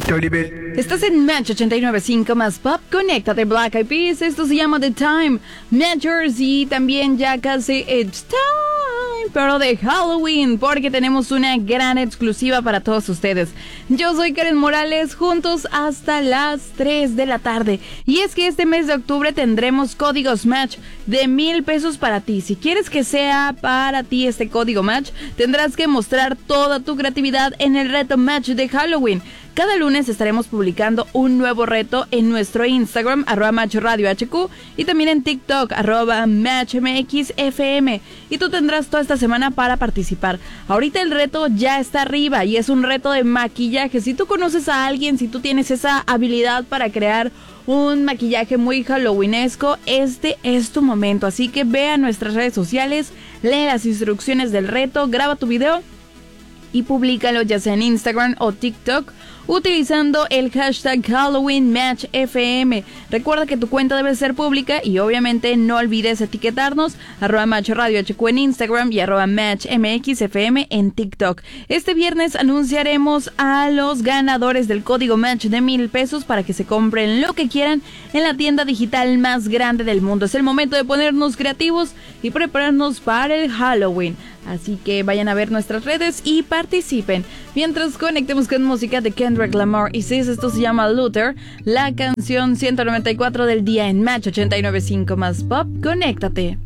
Tolibel. Estás en Match 89.5 más Pop. Conéctate, Black Eyed Peas. Esto se llama The Time. Matchers y también ya casi It's Time, pero de Halloween, porque tenemos una gran exclusiva para todos ustedes. Yo soy Karen Morales, juntos hasta las 3 de la tarde. Y es que este mes de octubre tendremos códigos Match de 1,000 pesos para ti. Si quieres que sea para ti este código Match, tendrás que mostrar toda tu creatividad en el reto Match de Halloween. Cada lunes estaremos publicando un nuevo reto en nuestro Instagram, @MatchRadioHQ, y también en TikTok, @MatchMXFM. Y tú tendrás toda esta semana para participar. Ahorita el reto ya está arriba y es un reto de maquillaje. Si tú conoces a alguien, si tú tienes esa habilidad para crear un maquillaje muy halloweenesco, este es tu momento. Así que ve a nuestras redes sociales, lee las instrucciones del reto, graba tu video y públicalo ya sea en Instagram o TikTok utilizando el hashtag HalloweenMatchFM. Recuerda que tu cuenta debe ser pública y obviamente no olvides etiquetarnos @MatchRadioHQ en Instagram y @MatchMXFM en TikTok. Este viernes anunciaremos a los ganadores del código Match de 1,000 pesos para que se compren lo que quieran en la tienda digital más grande del mundo. Es el momento de ponernos creativos y prepararnos para el Halloween. Así que vayan a ver nuestras redes y participen. Mientras conectemos con música de Kendrick Lamar y Sis, esto se llama Luther, la canción 194 del día en Match 89.5 más Pop. Conéctate.